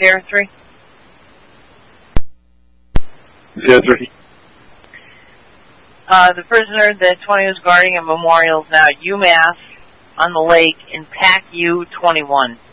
Sierra 3? Sierra 3. The prisoner that 20 was guarding a memorial is now at UMass on the lake in PAC U 21.